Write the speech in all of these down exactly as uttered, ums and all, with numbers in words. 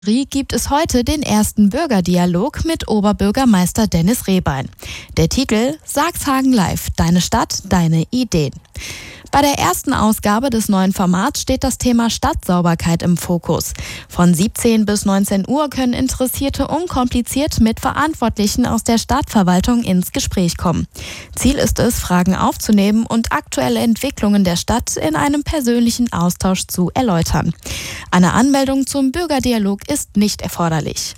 Gibt es heute den ersten Bürgerdialog mit Oberbürgermeister Dennis Rehbein. Der Titel Sachshagen Live, deine Stadt, deine Ideen. Bei der ersten Ausgabe des neuen Formats steht das Thema Stadtsauberkeit im Fokus. Von siebzehn bis neunzehn Uhr können Interessierte unkompliziert mit Verantwortlichen aus der Stadtverwaltung ins Gespräch kommen. Ziel ist es, Fragen aufzunehmen und aktuelle Entwicklungen der Stadt in einem persönlichen Austausch zu erläutern. Eine Anmeldung zum Bürgerdialog ist nicht erforderlich.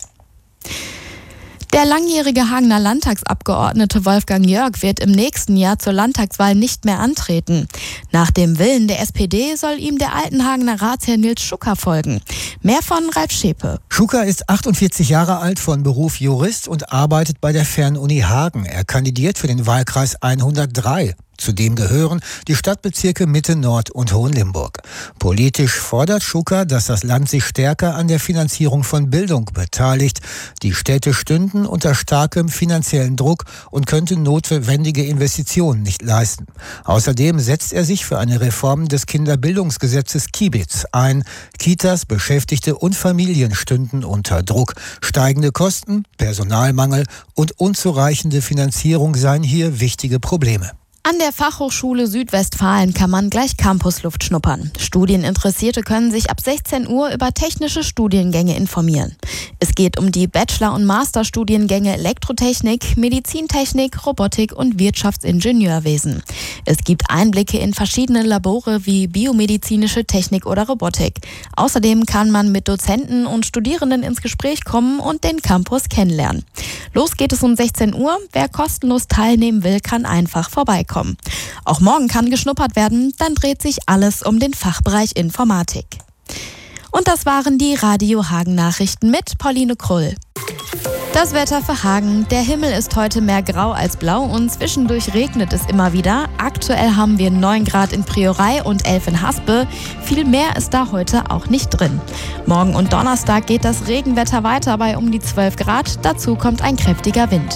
Der langjährige Hagener Landtagsabgeordnete Wolfgang Jörg wird im nächsten Jahr zur Landtagswahl nicht mehr antreten. Nach dem Willen der S P D soll ihm der Altenhagener Ratsherr Nils Schucker folgen. Mehr von Ralf Schepe. Schucker ist achtundvierzig Jahre alt, von Beruf Jurist und arbeitet bei der Fernuni Hagen. Er kandidiert für den Wahlkreis hundertdrei. Zudem gehören die Stadtbezirke Mitte, Nord und Hohenlimburg. Politisch fordert Schucker, dass das Land sich stärker an der Finanzierung von Bildung beteiligt. Die Städte stünden unter starkem finanziellen Druck und könnten notwendige Investitionen nicht leisten. Außerdem setzt er sich für eine Reform des Kinderbildungsgesetzes Kiebitz ein. Kitas, Beschäftigte und Familien stünden unter Druck. Steigende Kosten, Personalmangel und unzureichende Finanzierung seien hier wichtige Probleme. An der Fachhochschule Südwestfalen kann man gleich Campusluft schnuppern. Studieninteressierte können sich ab sechzehn Uhr über technische Studiengänge informieren. Es geht um die Bachelor- und Masterstudiengänge Elektrotechnik, Medizintechnik, Robotik und Wirtschaftsingenieurwesen. Es gibt Einblicke in verschiedene Labore wie biomedizinische Technik oder Robotik. Außerdem kann man mit Dozenten und Studierenden ins Gespräch kommen und den Campus kennenlernen. Los geht es um sechzehn Uhr. Wer kostenlos teilnehmen will, kann einfach vorbeikommen. Auch morgen kann geschnuppert werden, dann dreht sich alles um den Fachbereich Informatik. Und das waren die Radio Hagen Nachrichten mit Pauline Krull. Das Wetter für Hagen. Der Himmel ist heute mehr grau als blau und zwischendurch regnet es immer wieder. Aktuell haben wir neun Grad in Priorei und elf in Haspe. Viel mehr ist da heute auch nicht drin. Morgen und Donnerstag geht das Regenwetter weiter bei um die zwölf Grad. Dazu kommt ein kräftiger Wind.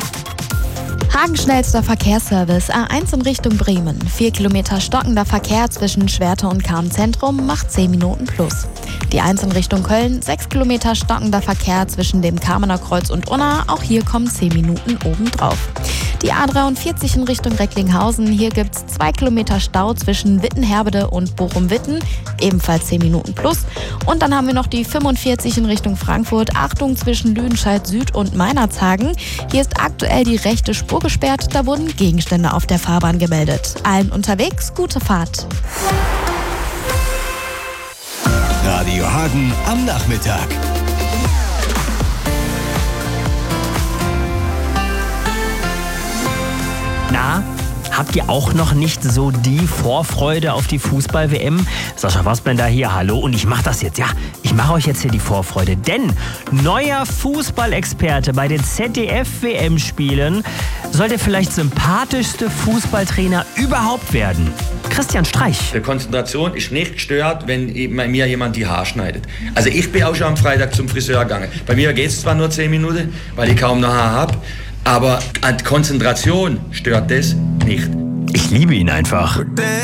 Hagen schnellster Verkehrsservice A eins in Richtung Bremen. Vier Kilometer stockender Verkehr zwischen Schwerte und Kahn-Zentrum macht zehn Minuten plus. Die eins in Richtung Köln, sechs Kilometer stockender Verkehr zwischen dem Kamener Kreuz und Unna. Auch hier kommen zehn Minuten obendrauf. Die A dreiundvierzig in Richtung Recklinghausen. Hier gibt es zwei Kilometer Stau zwischen Wittenherbede und Bochum-Witten. Ebenfalls zehn Minuten plus. Und dann haben wir noch die fünfundvierzig in Richtung Frankfurt. Achtung zwischen Lüdenscheid Süd und Meinerzhagen. Hier ist aktuell die rechte Spur gesperrt. Da wurden Gegenstände auf der Fahrbahn gemeldet. Allen unterwegs, gute Fahrt. Radio Hagen am Nachmittag. Na, habt ihr auch noch nicht so die Vorfreude auf die Fußball-W M? Sascha Wassblender hier, hallo. Und ich mache das jetzt, ja, ich mache euch jetzt hier die Vorfreude. Denn neuer Fußballexperte bei den Z D F-W M-Spielen soll der vielleicht sympathischste Fußballtrainer überhaupt werden. Christian Streich. Die Konzentration ist nicht gestört, wenn mir jemand die Haare schneidet. Also ich bin auch schon am Freitag zum Friseur gegangen. Bei mir geht es zwar nur zehn Minuten, weil ich kaum noch Haare habe, aber an Konzentration stört das nicht. Ich liebe ihn einfach.